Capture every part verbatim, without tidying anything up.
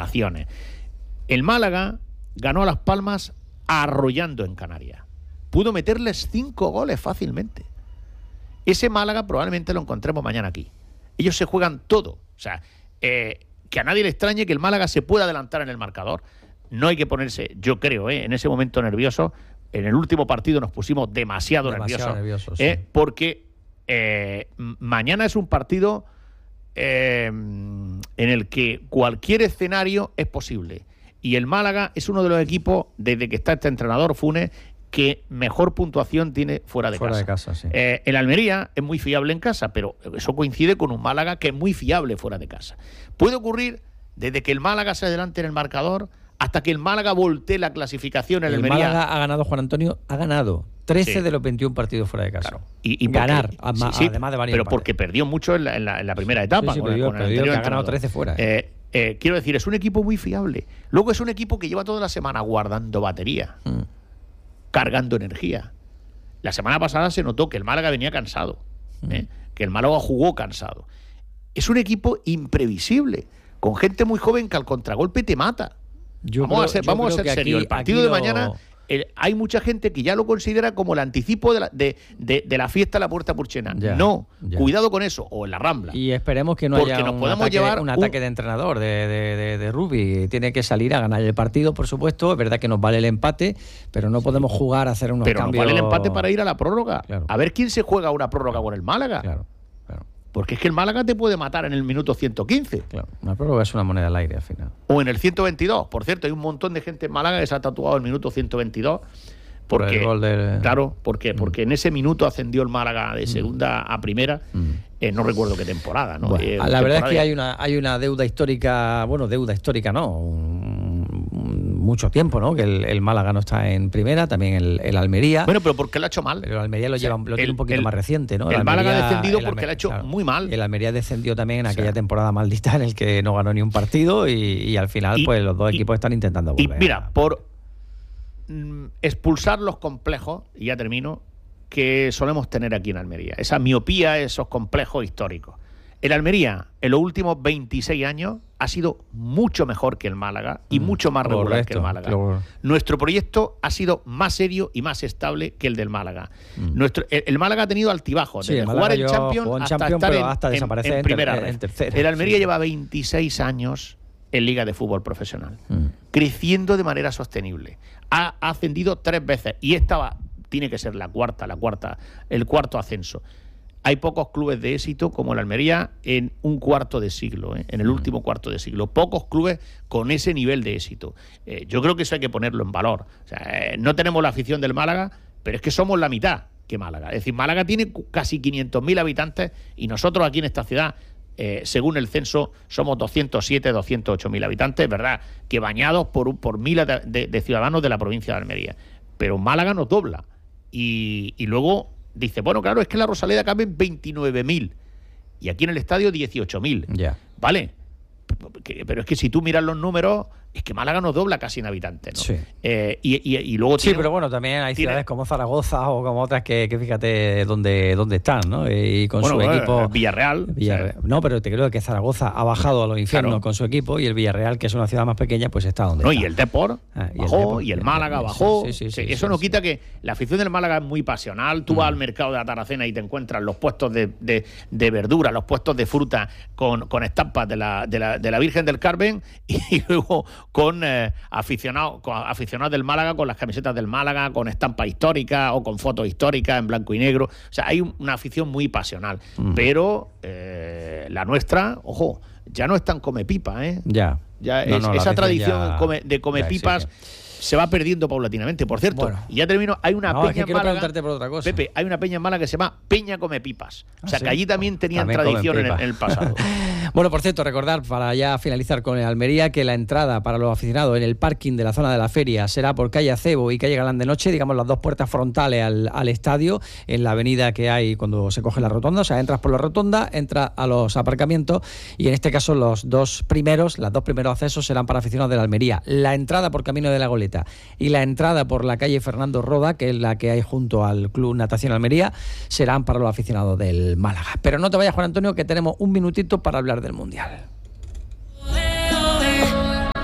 vacaciones. El Málaga ganó a Las Palmas arrollando en Canarias. Pudo meterles cinco goles fácilmente. Ese Málaga probablemente lo encontremos mañana aquí. Ellos se juegan todo. O sea, eh, que a nadie le extrañe que el Málaga se pueda adelantar en el marcador. No hay que ponerse, yo creo, eh, en ese momento nervioso. En el último partido nos pusimos demasiado, demasiado nerviosos, nerviosos eh, sí. porque eh, mañana es un partido eh, en el que cualquier escenario es posible. Y el Málaga es uno de los equipos, desde que está este entrenador, Funes, que mejor puntuación tiene fuera de fuera casa. De casa sí. eh, el Almería es muy fiable en casa, pero eso coincide con un Málaga que es muy fiable fuera de casa. Puede ocurrir desde que el Málaga se adelante en el marcador hasta que el Málaga voltee la clasificación en el Almería. El Málaga ha ganado, Juan Antonio, ha ganado trece sí. de los veintiún partidos fuera de casa. Claro. Y, y porque, ganar, sí, además, sí, además de varios pero empates. porque perdió mucho en la, en la, en la primera etapa. Sí, sí, con, perdió, con el perdió, anterior que ha ganado trece fuera. Eh, eh, quiero decir, es un equipo muy fiable. Luego es un equipo que lleva toda la semana guardando batería, mm. cargando energía. La semana pasada se notó que el Málaga venía cansado, ¿eh? que el Málaga jugó cansado. Es un equipo imprevisible, con gente muy joven que al contragolpe te mata. Yo vamos creo, a ser, vamos a ser serios. El partido de lo... mañana, el, hay mucha gente que ya lo considera como el anticipo de la, de, de, de la fiesta de la Puerta Purchena. Ya, no, ya. Cuidado con eso, o en la Rambla. Y esperemos que no Porque haya nos un, podemos ataque, llevar un ataque un... de entrenador de, de, de, de Rubi. Tiene que salir a ganar el partido, por supuesto. Es verdad que nos vale el empate, pero no podemos jugar a hacer unos pero cambios. Pero nos vale el empate para ir a la prórroga. Claro. A ver quién se juega una prórroga con el Málaga. Claro, claro. Porque es que el Málaga te puede matar en el minuto ciento quince. Claro, una prórroga es una moneda al aire al final. O en el ciento veintidós. Por cierto, hay un montón de gente en Málaga que se ha tatuado el minuto ciento veintidós. Porque, Por el gol de... Claro, porque, porque mm. en ese minuto ascendió el Málaga de segunda mm. a primera. Mm. Eh, no recuerdo qué temporada, ¿no? Bueno, eh, la verdad es que hay una, hay una deuda histórica, bueno, deuda histórica no, un, un, mucho tiempo, ¿no? Que el, el Málaga no está en primera, también el, el Almería. Bueno, pero ¿por qué lo ha hecho mal? Pero el Almería lo, o sea, lleva, lo el, tiene un poquito el, más reciente, ¿no? El, el Málaga ha descendido el porque lo ha hecho claro, muy mal. El Almería descendió también en aquella o sea, temporada maldita en el que no ganó ni un partido y, y al final y, pues los dos y, equipos están intentando volver. Y mira, por mm, expulsar los complejos, y ya termino, que solemos tener aquí en Almería. Esa miopía, esos complejos históricos. El Almería, en los últimos veintiséis años, ha sido mucho mejor que el Málaga y mm, mucho más regular correcto, que el Málaga. Claro. Nuestro proyecto ha sido más serio y más estable que el del Málaga. Mm. Nuestro, el, el Málaga ha tenido altibajos, sí, desde jugar en Champions en hasta Champions, estar en, hasta en, desaparecer en, en primera en, red. En tercera, el Almería sí. lleva veintiséis años en Liga de Fútbol Profesional, mm. creciendo de manera sostenible. Ha, ha ascendido tres veces y esta va, tiene que ser la cuarta, la cuarta, el cuarto ascenso. Hay pocos clubes de éxito como el Almería en un cuarto de siglo, ¿eh? en el último cuarto de siglo. Pocos clubes con ese nivel de éxito. Eh, yo creo que eso hay que ponerlo en valor. O sea, eh, no tenemos la afición del Málaga, pero es que somos la mitad que Málaga. Es decir, Málaga tiene casi quinientos mil habitantes y nosotros aquí en esta ciudad, eh, según el censo, somos doscientos siete, doscientos ocho mil habitantes, ¿verdad? Que bañados por, por miles de, de, de ciudadanos de la provincia de Almería. Pero Málaga nos dobla. Y, y luego... Dice, bueno, claro, es que en la Rosaleda caben veintinueve mil y aquí en el estadio dieciocho mil. Yeah. ¿Vale? Pero es que si tú miras los números, es que Málaga nos dobla casi en habitantes, ¿no? Sí. Eh, y, y, y luego sí, tiene, pero bueno, también hay tiene, ciudades como Zaragoza o como otras que, que fíjate dónde, dónde están, ¿no? Y con bueno, su bueno, equipo... Villarreal. Villarreal. O sea, no, pero te creo que Zaragoza ha bajado a los infiernos claro. con su equipo y el Villarreal, que es una ciudad más pequeña, pues está donde no, está. Y el Depor ah, y bajó, el Depor, y el Málaga sí, bajó. Sí, sí, sí, sí, eso sí, no sí. quita que la afición del Málaga es muy pasional. Tú mm. vas al mercado de la Taracena y te encuentras los puestos de, de, de verdura, los puestos de fruta con, con estampas de la, de, la, de la Virgen del Carmen y luego con... Eh, aficionados aficionado del Málaga con las camisetas del Málaga, con estampas históricas o con fotos históricas en blanco y negro. O sea, hay una afición muy pasional. Mm. Pero eh, la nuestra, ojo, ya no es tan come pipa, ¿eh? Ya. ya no, es, no, esa tradición ya, come, de come pipas se va perdiendo paulatinamente. Por cierto, bueno, y ya termino, hay una no, peña es que en quiero Málaga, preguntarte por otra cosa. Pepe, hay una peña en Málaga que se llama Peña Come Pipas. O sea, ¿Ah, sí? que allí también tenían también tradición en el, en el pasado. Bueno, por cierto, recordar, para ya finalizar con el Almería, que la entrada para los aficionados en el parking de la zona de la feria será por calle Acebo y calle Galán de Noche, digamos las dos puertas frontales al, al estadio, en la avenida que hay cuando se coge la rotonda. O sea, entras por la rotonda, entras a los aparcamientos y en este caso los dos primeros, los dos primeros accesos serán para aficionados de la Almería. La entrada por Camino de la Goleta y la entrada por la calle Fernando Roda, que es la que hay junto al Club Natación Almería, serán para los aficionados del Málaga. Pero no te vayas, Juan Antonio, que tenemos un minutito para hablar del Mundial.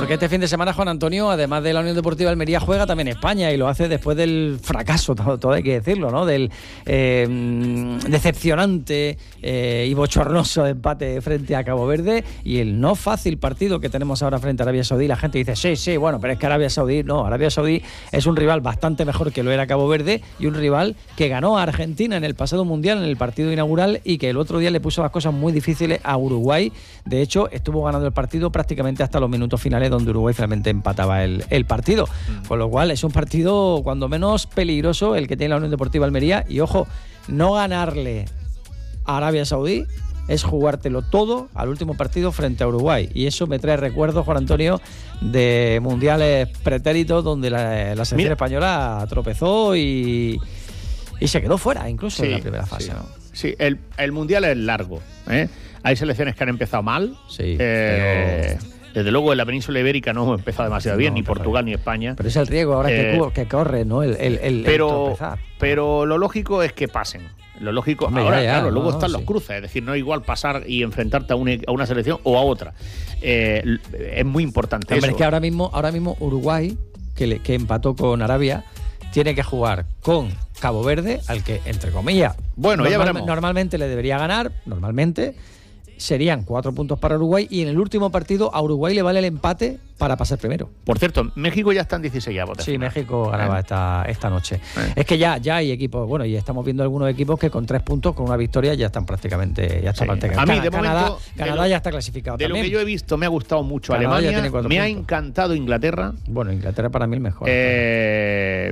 Porque este fin de semana, Juan Antonio, además de la Unión Deportiva Almería, juega también España y lo hace después del fracaso, todo, todo hay que decirlo, ¿no? Del eh, decepcionante eh, y bochornoso empate frente a Cabo Verde y el no fácil partido que tenemos ahora frente a Arabia Saudí. La gente dice, sí, sí, bueno, pero es que Arabia Saudí, no, Arabia Saudí es un rival bastante mejor que lo era Cabo Verde y un rival que ganó a Argentina en el pasado Mundial, en el partido inaugural, y que el otro día le puso las cosas muy difíciles a Uruguay. De hecho, estuvo ganando el partido prácticamente hasta los minutos finales, donde Uruguay finalmente empataba el, el partido. Mm. Con lo cual es un partido cuando menos peligroso el que tiene la Unión Deportiva Almería. Y ojo, no ganarle a Arabia Saudí es jugártelo todo al último partido frente a Uruguay. Y eso me trae recuerdos, Juan Antonio, de mundiales pretéritos donde la, la selección Mira. española tropezó y, y se quedó fuera incluso sí, en la primera fase. Sí, ¿no? sí. el, el mundial es largo, ¿eh? Hay selecciones que han empezado mal. Sí, eh, pero... Desde luego en la península ibérica no hemos empezado demasiado bien, no, ni Portugal bien. ni España. Pero es el riesgo ahora eh, que, que corre, ¿no? El, el, el, pero, el pero lo lógico es que pasen. Lo lógico, Hombre, ahora, ya, ya, claro, no, luego están no, los sí. cruces, es decir, no es igual pasar y enfrentarte a una, a una selección o a otra. Eh, es muy importante Hombre, eso. Es que ahora mismo, ahora mismo Uruguay, que, le, que empató con Arabia, tiene que jugar con Cabo Verde, al que, entre comillas, bueno, normal, ya veremos. normalmente le debería ganar, normalmente. Serían cuatro puntos para Uruguay y en el último partido a Uruguay le vale el empate para pasar primero. Por cierto, México ya está en dieciséis avos. Sí, México ganaba eh. esta, esta noche. Eh. Es que ya, ya hay equipos, bueno, y estamos viendo algunos equipos que con tres puntos, con una victoria, ya están prácticamente, ya están sí. prácticamente. A mí, de Canadá, momento, Canadá de lo, ya está clasificado de también. De lo que yo he visto, me ha gustado mucho Canadá Alemania, me puntos. ha encantado Inglaterra. Bueno, Inglaterra para mí el mejor. Eh,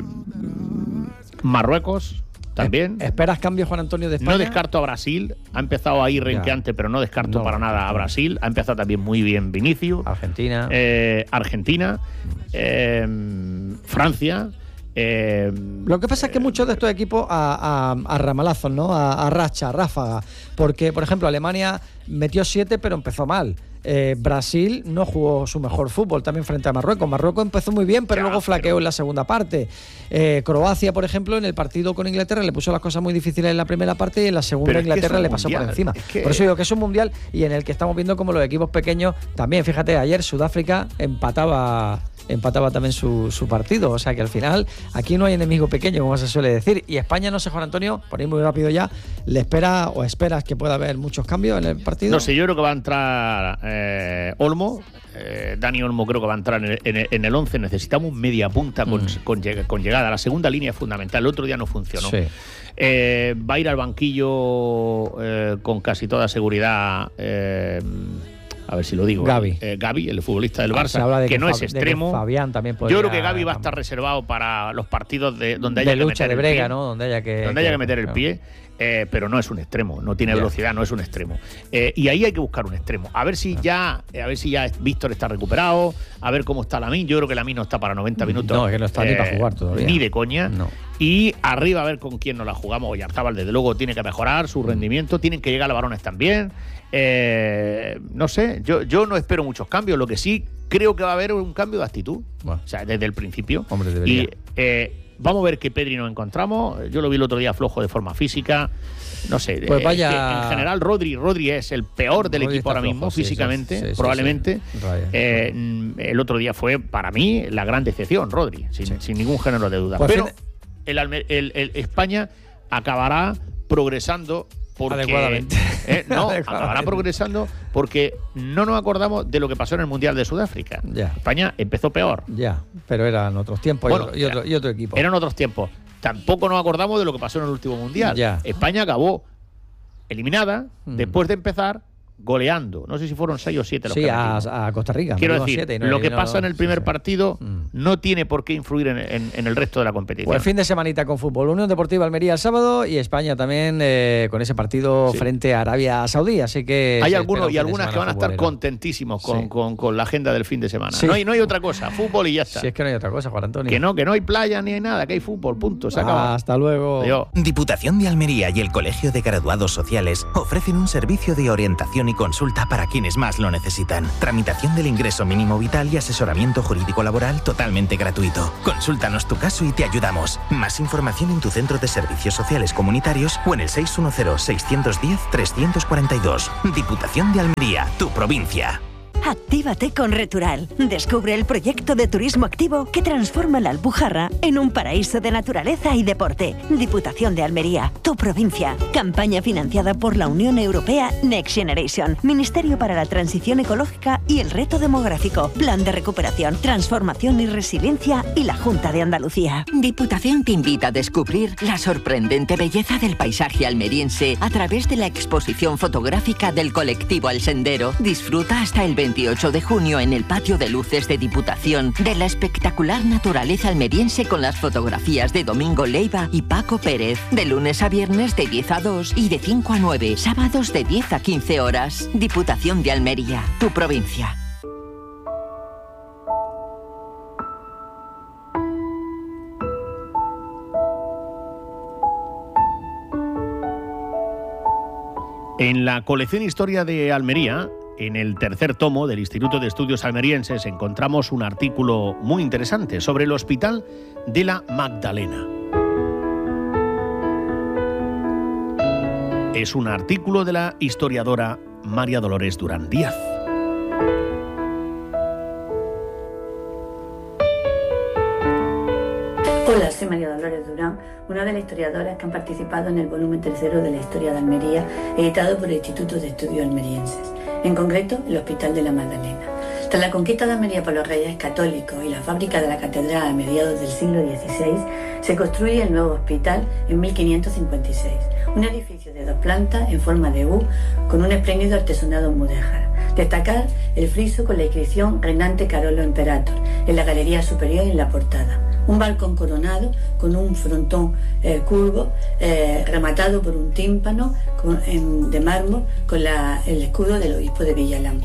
Marruecos. También. ¿Esperas cambios, Juan Antonio, de España? No descarto a Brasil. Ha empezado ahí renqueante, pero no descarto no, para nada a Brasil. Ha empezado también muy bien Vinicius. Argentina. Eh, Argentina. Eh, Francia. Eh, Lo que pasa es que muchos de estos equipos a, a, a ramalazos, ¿no? A, a racha, a ráfaga. Porque, por ejemplo, Alemania metió siete, pero empezó mal. Eh, Brasil no jugó su mejor fútbol también frente a Marruecos. Marruecos empezó muy bien, pero ya, luego flaqueó pero... en la segunda parte. Eh, Croacia, por ejemplo, en el partido con Inglaterra le puso las cosas muy difíciles en la primera parte y en la segunda Inglaterra le pasó mundial, por encima. Es que... Por eso digo que es un mundial y en el que estamos viendo como los equipos pequeños también, fíjate, ayer Sudáfrica empataba empataba también su, su partido, o sea que al final aquí no hay enemigo pequeño, como se suele decir, y España, no sé, Juan Antonio, por ir muy rápido ya, ¿le espera o esperas que pueda haber muchos cambios en el partido? No sé, yo creo que va a entrar eh, Olmo, eh, Dani Olmo creo que va a entrar en el, en el, en el once, necesitamos media punta con, mm. con, con llegada, la segunda línea es fundamental, el otro día no funcionó. Sí. Eh, va a ir al banquillo eh, con casi toda seguridad eh, a ver si lo digo. Gavi. Eh, Gavi, el futbolista del Barça, de que, que no Fab- es extremo. Fabián también Yo creo que Gavi va a estar reservado para los partidos de donde haya de que lucha meter de brega, el pie, ¿no? Donde haya que, donde que, haya que meter que, el pie. Eh, pero no es un extremo, no tiene velocidad, no es un extremo. Eh, y ahí hay que buscar un extremo. A ver si ya, eh, a ver si ya Víctor está recuperado, a ver cómo está Lamine. Yo creo que Lamine no está para noventa minutos. No, es que no está eh, ni para jugar todavía. Ni de coña. No. Y arriba a ver con quién nos la jugamos. Oyarzábal, desde luego, tiene que mejorar su rendimiento, tienen que llegar los varones también. Eh, no sé, yo, yo no espero muchos cambios. Lo que sí creo que va a haber un cambio de actitud. Bueno. O sea, desde el principio. Hombre, debería. Y eh, vamos a ver qué Pedri nos encontramos. Yo lo vi el otro día flojo de forma física. No sé, pues vaya... eh, en general Rodri, Rodri es el peor del Rodri equipo ahora mismo, flojo, físicamente, sí, sí, probablemente. Sí, sí. Eh, el otro día fue, para mí, la gran decepción, Rodri, sin, sí. sin ningún género de duda. Pues Pero el, el, el España acabará progresando porque, adecuadamente. Eh, no, acabará progresando porque no nos acordamos de lo que pasó en el Mundial de Sudáfrica. Ya. España empezó peor. Ya, pero eran otros tiempos bueno, y, otro, y, otro, y otro equipo. Eran otros tiempos. Tampoco nos acordamos de lo que pasó en el último Mundial. Ya. España acabó eliminada mm. después de empezar goleando. No sé si fueron seis o siete los sí, que a, a Costa Rica. Quiero decir, siete, no, lo que no, pasa en el primer sí, sí. partido mm. no tiene por qué influir en, en, en el resto de la competición. Pues fin de semanita con fútbol. Unión Deportiva Almería el sábado y España también eh, con ese partido sí. frente a Arabia Saudí. Así que hay algunos y algunas que van a estar futbolero. contentísimos con, sí. con, con la agenda del fin de semana. Sí. No, hay, no hay otra cosa. Fútbol y ya está. Si es que no hay otra cosa, Juan Antonio. Que no, que no hay playa ni hay nada, que hay fútbol. Punto. Se acaba. Hasta luego. Adiós. Diputación de Almería y el Colegio de Graduados Sociales ofrecen un servicio de orientación y consulta para quienes más lo necesitan. Tramitación del ingreso mínimo vital y asesoramiento jurídico laboral totalmente gratuito. Consúltanos tu caso y te ayudamos. Más información en tu centro de servicios sociales comunitarios o en el seis uno cero, seis uno cero, tres cuatro dos. Diputación de Almería, tu provincia. Actívate con Retural. Descubre el proyecto de turismo activo que transforma la Alpujarra en un paraíso de naturaleza y deporte. Diputación de Almería, tu provincia. Campaña financiada por la Unión Europea Next Generation, Ministerio para la Transición Ecológica y el Reto Demográfico, Plan de Recuperación, Transformación y Resiliencia y la Junta de Andalucía. Diputación te invita a descubrir la sorprendente belleza del paisaje almeriense a través de la exposición fotográfica del colectivo El Sendero. Disfruta hasta el veintiocho de junio en el patio de luces de Diputación de la espectacular naturaleza almeriense con las fotografías de Domingo Leiva y Paco Pérez, de lunes a viernes de diez a dos y de cinco a nueve, sábados de diez a quince horas. Diputación de Almería, tu provincia. En la colección Historia de Almería, en el tercer tomo del Instituto de Estudios Almerienses, encontramos un artículo muy interesante sobre el Hospital de la Magdalena. Es un artículo de la historiadora María Dolores Durán Díaz. Hola, soy María Dolores Durán, una de las historiadoras que han participado en el volumen tercero de la Historia de Almería, editado por el Instituto de Estudios Almerienses, en concreto el Hospital de la Magdalena. Tras la conquista de Almería por los reyes católicos y la fábrica de la catedral a mediados del siglo dieciséis, se construye el nuevo hospital en mil quinientos cincuenta y seis, un edificio de dos plantas en forma de U con un espléndido artesonado mudéjar. Destacar el friso con la inscripción Reinante Carolo Imperator en la galería superior y en la portada. Un balcón coronado con un frontón eh, curvo eh, rematado por un tímpano con, en, de mármol con la, el escudo del obispo de Villalán.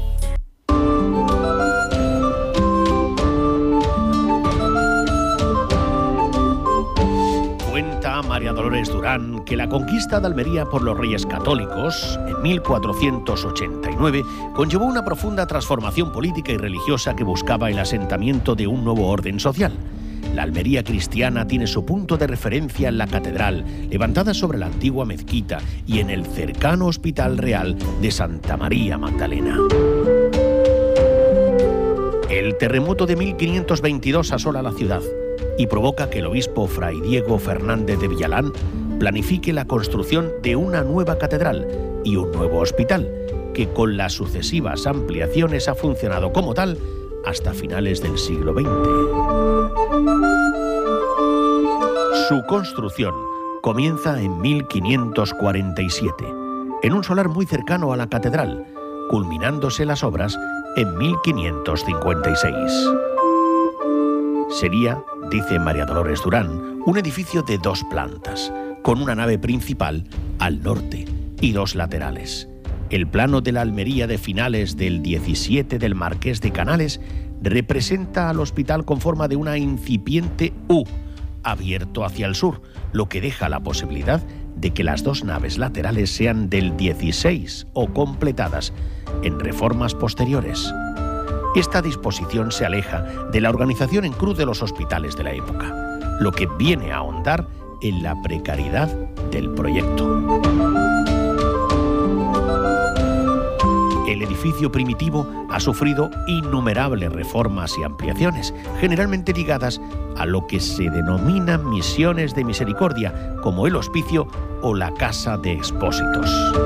Cuenta María Dolores Durán que la conquista de Almería por los reyes católicos en mil cuatrocientos ochenta y nueve conllevó una profunda transformación política y religiosa que buscaba el asentamiento de un nuevo orden social. La Almería cristiana tiene su punto de referencia en la catedral, levantada sobre la antigua mezquita, y en el cercano Hospital Real de Santa María Magdalena. El terremoto de mil quinientos veintidós asola la ciudad y provoca que el obispo Fray Diego Fernández de Villalán planifique la construcción de una nueva catedral y un nuevo hospital, que con las sucesivas ampliaciones ha funcionado como tal hasta finales del siglo veinte. Su construcción comienza en mil quinientos cuarenta y siete, en un solar muy cercano a la catedral, culminándose las obras en mil quinientos cincuenta y seis. Sería, dice María Dolores Durán, un edificio de dos plantas, con una nave principal al norte y dos laterales. El plano de la Almería de finales del diecisiete del Marqués de Canales representa al hospital con forma de una incipiente U, abierto hacia el sur, lo que deja la posibilidad de que las dos naves laterales sean del dieciséis o completadas en reformas posteriores. Esta disposición se aleja de la organización en cruz de los hospitales de la época, lo que viene a ahondar en la precariedad del proyecto. El edificio primitivo ha sufrido innumerables reformas y ampliaciones, generalmente ligadas a lo que se denominan misiones de misericordia, como el hospicio o la casa de expósitos.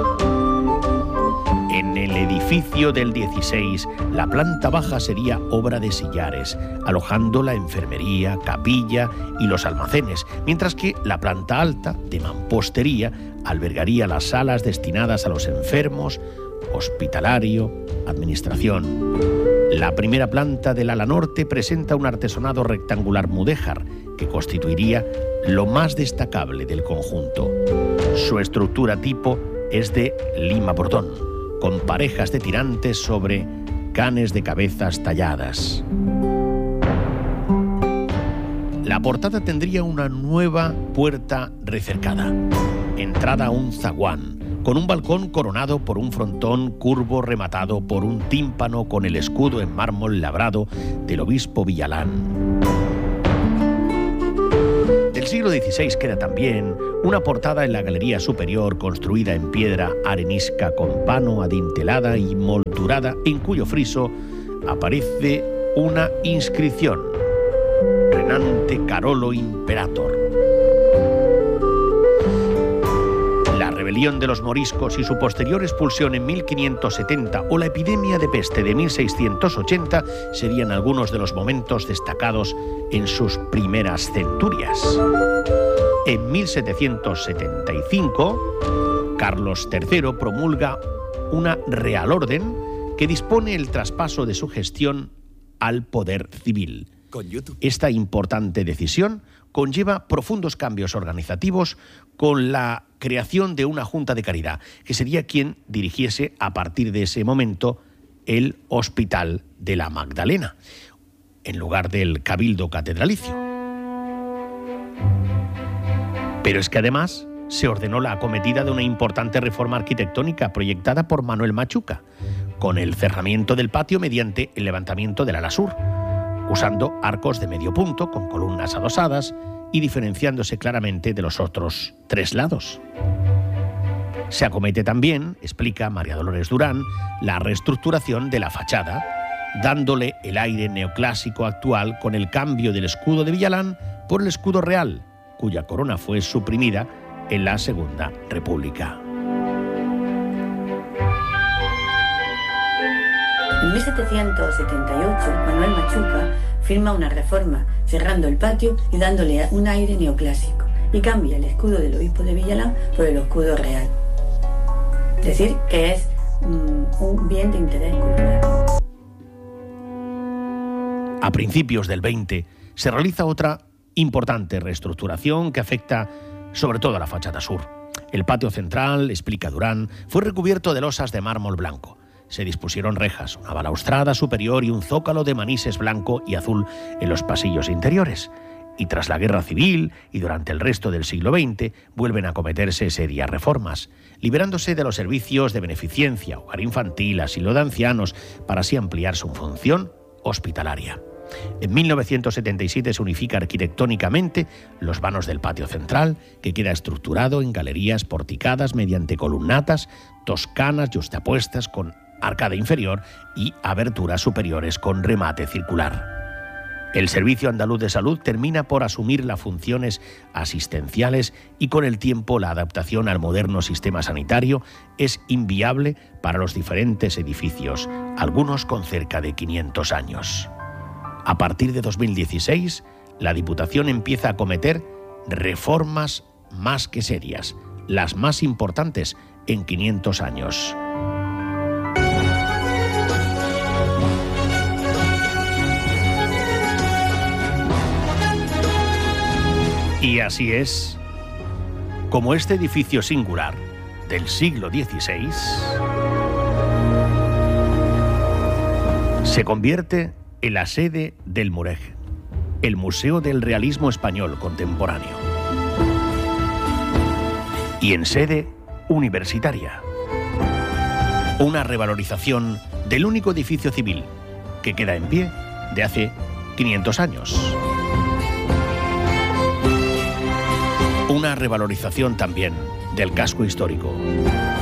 En el edificio del dieciséis, la planta baja sería obra de sillares, alojando la enfermería, capilla y los almacenes, mientras que la planta alta, de mampostería, albergaría las salas destinadas a los enfermos, hospitalario, administración. La primera planta del ala norte presenta un artesonado rectangular mudéjar que constituiría lo más destacable del conjunto. Su estructura tipo es de lima bordón, con parejas de tirantes sobre canes de cabezas talladas. La portada tendría una nueva puerta recercada, entrada a un zaguán, con un balcón coronado por un frontón curvo rematado por un tímpano con el escudo en mármol labrado del obispo Villalán. Del siglo dieciséis queda también una portada en la galería superior construida en piedra arenisca con pano adintelada y moldurada, en cuyo friso aparece una inscripción: Renante Carolo Imperator. La rebelión de los moriscos y su posterior expulsión en mil quinientos setenta o la epidemia de peste de mil seiscientos ochenta serían algunos de los momentos destacados en sus primeras centurias. En mil setecientos setenta y cinco, Carlos tercero promulga una Real Orden que dispone el traspaso de su gestión al poder civil. Esta importante decisión conlleva profundos cambios organizativos con la creación de una Junta de Caridad, que sería quien dirigiese a partir de ese momento el Hospital de la Magdalena, en lugar del Cabildo Catedralicio. Pero es que además se ordenó la acometida de una importante reforma arquitectónica proyectada por Manuel Machuca, con el cerramiento del patio mediante el levantamiento del ala sur, usando arcos de medio punto con columnas adosadas y diferenciándose claramente de los otros tres lados. Se acomete también, explica María Dolores Durán, la reestructuración de la fachada, dándole el aire neoclásico actual con el cambio del escudo de Villalán por el escudo real, cuya corona fue suprimida en la Segunda República. En mil setecientos setenta y ocho, Manuel Machuca firma una reforma, cerrando el patio y dándole un aire neoclásico, y cambia el escudo del obispo de Villalán por el escudo real. Es decir, que es um, un bien de interés cultural. A principios del veinte se realiza otra importante reestructuración que afecta sobre todo a la fachada sur. El patio central, explica Durán, fue recubierto de losas de mármol blanco. Se dispusieron rejas, una balaustrada superior y un zócalo de manises blanco y azul en los pasillos interiores. Y tras la Guerra Civil y durante el resto del siglo veinte vuelven a acometerse serias reformas, liberándose de los servicios de beneficencia, hogar infantil, asilo de ancianos, para así ampliar su función hospitalaria. En mil novecientos setenta y siete se unifica arquitectónicamente los vanos del patio central, que queda estructurado en galerías porticadas mediante columnatas toscanas yuxtapuestas con arcada inferior y aberturas superiores con remate circular. El Servicio Andaluz de Salud termina por asumir las funciones asistenciales y con el tiempo la adaptación al moderno sistema sanitario es inviable para los diferentes edificios, algunos con cerca de quinientos años. A partir de dos mil dieciséis, la Diputación empieza a acometer reformas más que serias, las más importantes en quinientos años. Y así es como este edificio singular del siglo dieciséis se convierte en la sede del MUREG, el Museo del Realismo Español Contemporáneo, y en sede universitaria. Una revalorización del único edificio civil que queda en pie de hace quinientos años. Una revalorización también del casco histórico.